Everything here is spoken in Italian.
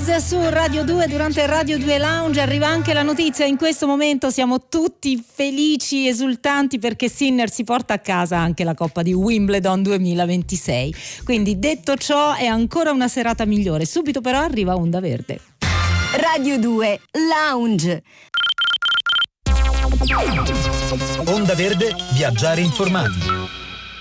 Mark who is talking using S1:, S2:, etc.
S1: Kiss su Radio 2. Durante Radio 2 Lounge arriva anche la notizia. In questo momento siamo tutti felici, esultanti, perché Sinner si porta a casa anche la Coppa di Wimbledon 2026. Quindi, detto ciò, è ancora una serata migliore. Subito però arriva Onda Verde.
S2: Radio 2 Lounge.
S3: Onda Verde, viaggiare informati.